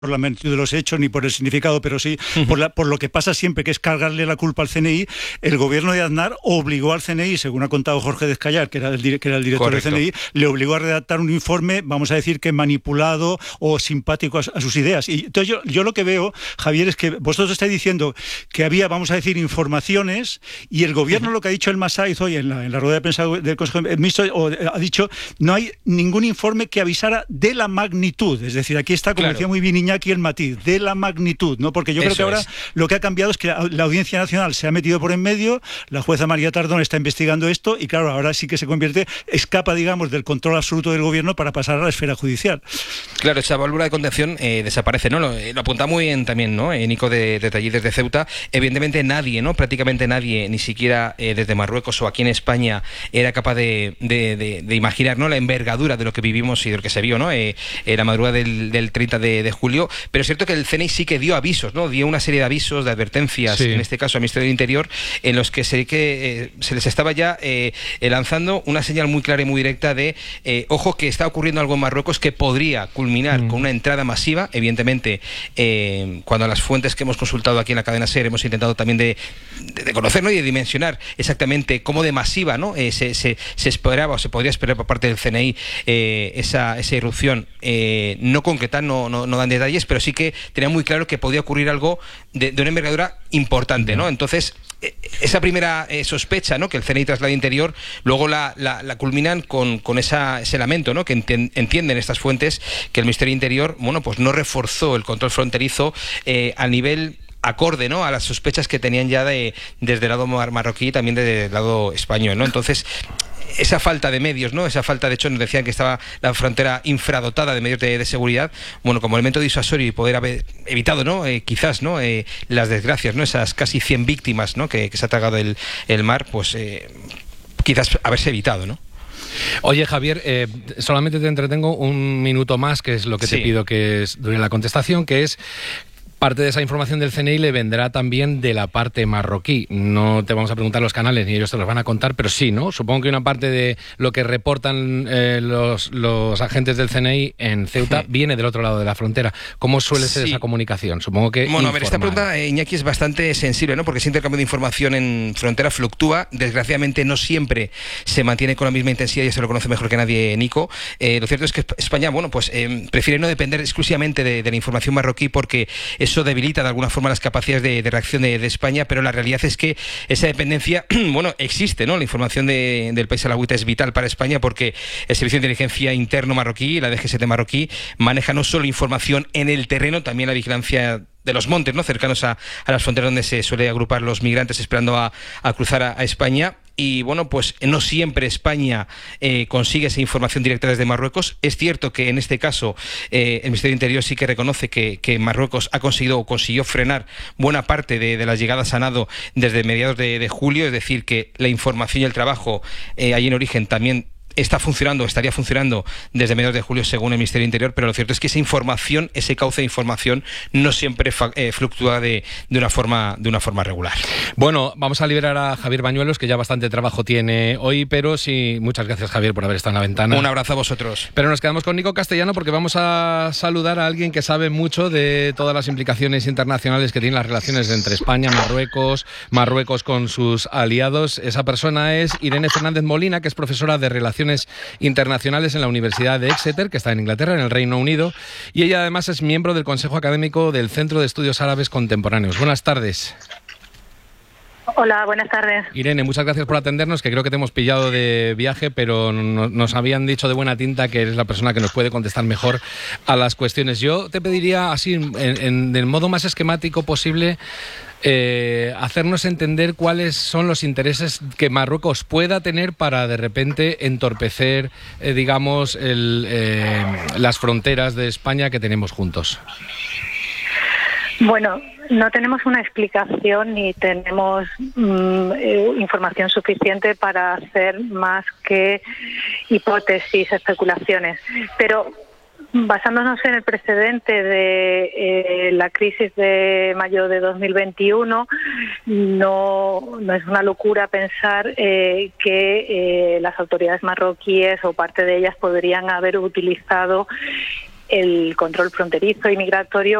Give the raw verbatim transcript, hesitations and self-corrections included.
por la magnitud de los hechos ni por el significado, pero sí uh-huh. por, la, por lo que pasa siempre, que es cargarle la culpa al C N I. El gobierno de Aznar obligó al C N I, según ha contado Jorge Descallar, que era el, que era el director Correcto. del C N I, le obligó a redactar un informe, vamos a decir que manipulado o simpático a, a sus ideas. Y entonces yo, yo lo que veo, Javier, es que vosotros estáis diciendo que había, vamos a decir, informaciones, y el gobierno uh-huh. lo que ha dicho el Masaiz hoy en la, en la rueda de prensa del Consejo Mixto, o, ha dicho, no hay ningún informe que avisara de la magnitud. Es decir, aquí está, como claro. decía muy bien Iñaki, el matiz de la magnitud, ¿no? Porque yo Eso creo que ahora es. lo que ha cambiado es que la Audiencia Nacional se ha metido por en medio, la jueza María Tardón está investigando esto y claro, ahora sí que se convierte, escapa, digamos, del control absoluto del gobierno para pasar a la esfera judicial. Claro, esa válvula de contención eh, desaparece, ¿no? Lo, lo apunta muy bien también, ¿no? Eh, Nico de, de Talleres de Ceuta. Evidentemente nadie, ¿no? Prácticamente nadie, ni siquiera eh, desde Marruecos o aquí en España, era capaz de, de, de, de imaginar, ¿no? La envergadura de lo que vivimos y de lo que se vio, ¿no? Eh, eh, la madrugada del, del treinta de julio, pero es cierto que el C N I sí que dio avisos, ¿no? Dio una serie de avisos, de advertencias, sí. en este caso al Ministerio del Interior, en los que se, que, eh, se les estaba ya eh, lanzando una señal muy clara y muy directa de, eh, ojo, que está ocurriendo algo en Marruecos que podría culminar mm. con una entrada masiva. Evidentemente, eh, cuando las fuentes que hemos consultado aquí en la cadena SER hemos intentado también de, de, de conocer, ¿no? y de dimensionar exactamente cómo de masiva, ¿no? eh, se, se, se esperaba o se podría esperar por parte del C N I eh, esa, esa irrupción. Eh, no concretar, no, no, no dan detalles, pero sí que tenía muy claro que podía ocurrir algo de, de una envergadura importante, ¿no? Entonces, esa primera eh, sospecha, ¿no? que el C N I traslada Interior, luego la, la, la culminan con, con esa, ese lamento, ¿no? que enten, entienden estas fuentes que el Ministerio del Interior, bueno, pues no reforzó el control fronterizo eh, al nivel acorde, ¿no? a las sospechas que tenían ya de, desde el lado mar marroquí y también desde el lado español, ¿no? Entonces, esa falta de medios, ¿no? Esa falta, de hecho, nos decían que estaba la frontera infradotada de medios de, de seguridad, bueno, como elemento disuasorio y poder haber evitado, ¿no? Eh, quizás, ¿no? Eh, las desgracias, ¿no? Esas casi cien víctimas, ¿no? Que, que se ha tragado el, el mar, pues eh, quizás haberse evitado, ¿no? Oye, Javier, eh, solamente te entretengo un minuto más, que es lo que sí. te pido que es, dure la contestación, que es... Parte de esa información del C N I le vendrá también de la parte marroquí. No te vamos a preguntar los canales ni ellos te los van a contar, pero sí, ¿no? Supongo que una parte de lo que reportan eh, los, los agentes del C N I en Ceuta sí. viene del otro lado de la frontera. ¿Cómo suele ser sí. esa comunicación? Supongo que Bueno, informal. a ver, esta pregunta, eh, Iñaki, es bastante sensible, ¿no? Porque ese intercambio de información en frontera fluctúa. Desgraciadamente no siempre se mantiene con la misma intensidad, y se lo conoce mejor que nadie, Nico. Eh, lo cierto es que España, bueno, pues eh, prefiere no depender exclusivamente de, de la información marroquí, porque eso debilita de alguna forma las capacidades de, de reacción de, de España, pero la realidad es que esa dependencia, bueno, existe, ¿no? La información de, del país alawita es vital para España, porque el Servicio de Inteligencia Interno marroquí, la D G S T marroquí, maneja no solo información en el terreno, también la vigilancia de los montes, ¿no? cercanos a, a las fronteras donde se suele agrupar los migrantes esperando a, a cruzar a, a España. Y bueno, pues no siempre España eh, consigue esa información directa desde Marruecos. Es cierto que en este caso eh, el Ministerio del Interior sí que reconoce que, que Marruecos ha conseguido o consiguió frenar buena parte de, de las llegadas a nado desde mediados de, de julio, es decir, que la información y el trabajo eh, allí en origen también está funcionando, estaría funcionando desde mediados de julio según el Ministerio del Interior, pero lo cierto es que esa información, ese cauce de información no siempre eh, fluctúa de, de una forma de una forma regular. Bueno, vamos a liberar a Javier Bañuelos, que ya bastante trabajo tiene hoy, pero sí, muchas gracias, Javier, por haber estado en la ventana. Un abrazo a vosotros. Pero nos quedamos con Nico Castellano porque vamos a saludar a alguien que sabe mucho de todas las implicaciones internacionales que tienen las relaciones entre España, Marruecos, Marruecos con sus aliados. Esa persona es Irene Fernández Molina, que es profesora de Relaciones Internacionales en la Universidad de Exeter, que está en Inglaterra, en el Reino Unido, y ella además es miembro del Consejo Académico del Centro de Estudios Árabes Contemporáneos. Buenas tardes. Hola, buenas tardes. Irene, muchas gracias por atendernos, que creo que te hemos pillado de viaje, pero no, nos habían dicho de buena tinta que eres la persona que nos puede contestar mejor a las cuestiones. Yo te pediría, así, en, en, del modo más esquemático posible, Eh, hacernos entender cuáles son los intereses que Marruecos pueda tener para de repente entorpecer, eh, digamos, el, eh, las fronteras de España que tenemos juntos. Bueno, no tenemos una explicación ni tenemos mm, eh, información suficiente para hacer más que hipótesis, especulaciones, pero basándonos en el precedente de eh, la crisis de mayo de dos mil veintiuno, no, no es una locura pensar eh, que eh, las autoridades marroquíes o parte de ellas podrían haber utilizado el control fronterizo y migratorio